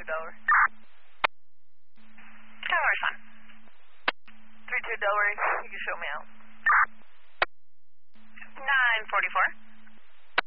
Delaware. Delaware's fine. 32 Delaware, you can show me out.